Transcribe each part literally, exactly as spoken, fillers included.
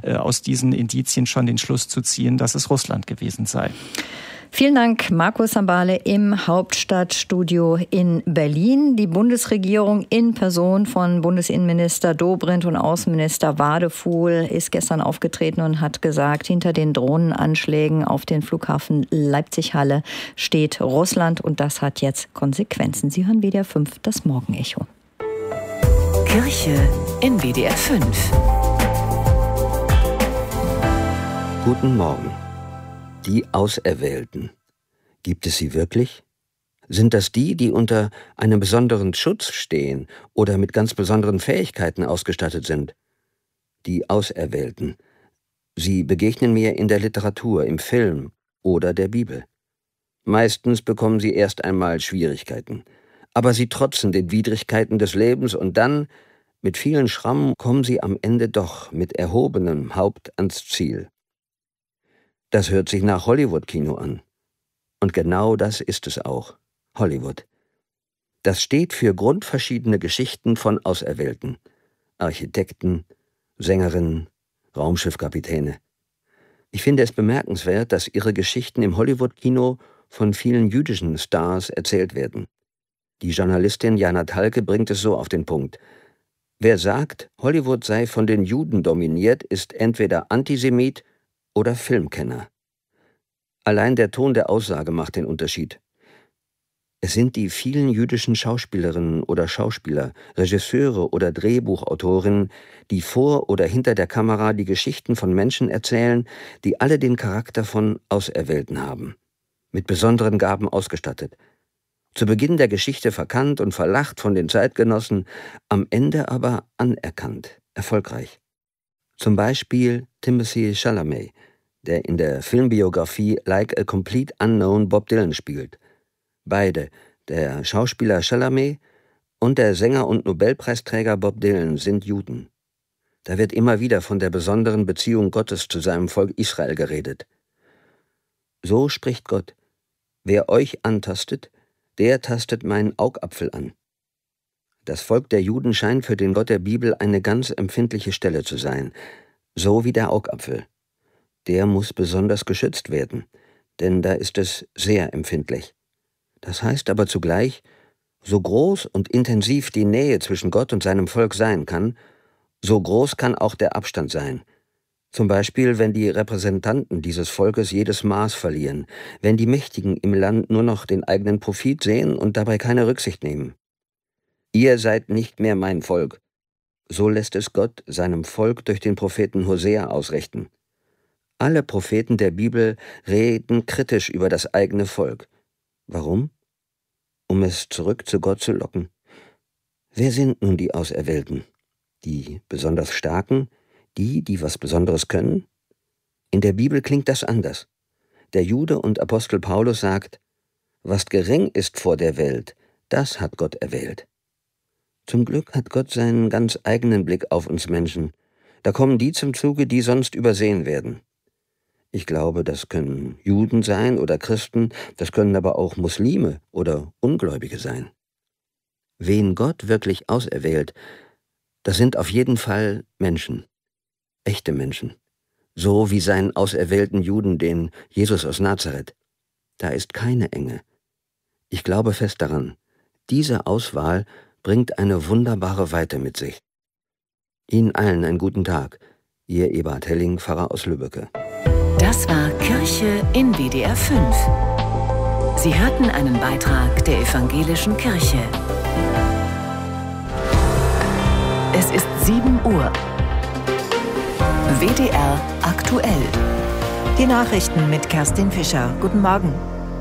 äh, aus diesen Indizien schon den Schluss zu ziehen, dass es Russland gewesen sei. Vielen Dank, Marco Sambale im Hauptstadtstudio in Berlin. Die Bundesregierung in Person von Bundesinnenminister Dobrindt und Außenminister Wadefuhl ist gestern aufgetreten und hat gesagt, hinter den Drohnenanschlägen auf den Flughafen Leipzig-Halle steht Russland und das hat jetzt Konsequenzen. Sie hören W D R fünf, das Morgenecho. Kirche in W D R fünf. Guten Morgen. Die Auserwählten. Gibt es sie wirklich? Sind das die, die unter einem besonderen Schutz stehen oder mit ganz besonderen Fähigkeiten ausgestattet sind? Die Auserwählten. Sie begegnen mir in der Literatur, im Film oder der Bibel. Meistens bekommen sie erst einmal Schwierigkeiten. Aber sie trotzen den Widrigkeiten des Lebens und dann, mit vielen Schrammen, kommen sie am Ende doch mit erhobenem Haupt ans Ziel. Das hört sich nach Hollywood-Kino an. Und genau das ist es auch. Hollywood. Das steht für grundverschiedene Geschichten von Auserwählten. Architekten, Sängerinnen, Raumschiffkapitäne. Ich finde es bemerkenswert, dass ihre Geschichten im Hollywood-Kino von vielen jüdischen Stars erzählt werden. Die Journalistin Jana Thalke bringt es so auf den Punkt. Wer sagt, Hollywood sei von den Juden dominiert, ist entweder Antisemit oder Filmkenner. Allein der Ton der Aussage macht den Unterschied. Es sind die vielen jüdischen Schauspielerinnen oder Schauspieler, Regisseure oder Drehbuchautorinnen, die vor oder hinter der Kamera die Geschichten von Menschen erzählen, die alle den Charakter von Auserwählten haben, mit besonderen Gaben ausgestattet. Zu Beginn der Geschichte verkannt und verlacht von den Zeitgenossen, am Ende aber anerkannt, erfolgreich. Zum Beispiel Timothée Chalamet, der in der Filmbiografie Like a Complete Unknown Bob Dylan spielt. Beide, der Schauspieler Chalamet und der Sänger und Nobelpreisträger Bob Dylan, sind Juden. Da wird immer wieder von der besonderen Beziehung Gottes zu seinem Volk Israel geredet. So spricht Gott: Wer euch antastet, der tastet meinen Augapfel an. Das Volk der Juden scheint für den Gott der Bibel eine ganz empfindliche Stelle zu sein, so wie der Augapfel. Der muss besonders geschützt werden, denn da ist es sehr empfindlich. Das heißt aber zugleich, so groß und intensiv die Nähe zwischen Gott und seinem Volk sein kann, so groß kann auch der Abstand sein. Zum Beispiel, wenn die Repräsentanten dieses Volkes jedes Maß verlieren, wenn die Mächtigen im Land nur noch den eigenen Profit sehen und dabei keine Rücksicht nehmen. Ihr seid nicht mehr mein Volk. So lässt es Gott seinem Volk durch den Propheten Hosea ausrichten. Alle Propheten der Bibel reden kritisch über das eigene Volk. Warum? Um es zurück zu Gott zu locken. Wer sind nun die Auserwählten? Die besonders Starken? Die, die was Besonderes können? In der Bibel klingt das anders. Der Jude und Apostel Paulus sagt: Was gering ist vor der Welt, das hat Gott erwählt. Zum Glück hat Gott seinen ganz eigenen Blick auf uns Menschen. Da kommen die zum Zuge, die sonst übersehen werden. Ich glaube, das können Juden sein oder Christen, das können aber auch Muslime oder Ungläubige sein. Wen Gott wirklich auserwählt, das sind auf jeden Fall Menschen, echte Menschen, so wie seinen auserwählten Juden, den Jesus aus Nazareth. Da ist keine Enge. Ich glaube fest daran, diese Auswahl bringt eine wunderbare Weite mit sich. Ihnen allen einen guten Tag. Ihr Eberhard Helling, Pfarrer aus Lübbecke. Das war Kirche in W D R fünf. Sie hörten einen Beitrag der Evangelischen Kirche. Es ist sieben Uhr. W D R aktuell. Die Nachrichten mit Kerstin Fischer. Guten Morgen.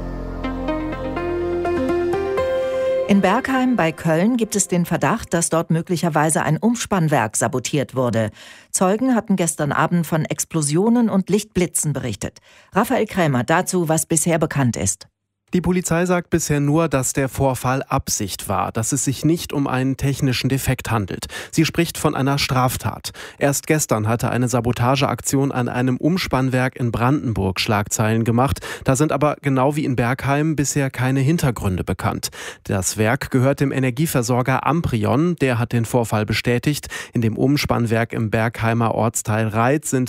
In Bergheim bei Köln gibt es den Verdacht, dass dort möglicherweise ein Umspannwerk sabotiert wurde. Zeugen hatten gestern Abend von Explosionen und Lichtblitzen berichtet. Raphael Krämer dazu, was bisher bekannt ist. Die Polizei sagt bisher nur, dass der Vorfall Absicht war, dass es sich nicht um einen technischen Defekt handelt. Sie spricht von einer Straftat. Erst gestern hatte eine Sabotageaktion an einem Umspannwerk in Brandenburg Schlagzeilen gemacht. Da sind aber genau wie in Bergheim bisher keine Hintergründe bekannt. Das Werk gehört dem Energieversorger Amprion. Der hat den Vorfall bestätigt. In dem Umspannwerk im Bergheimer Ortsteil Reith sind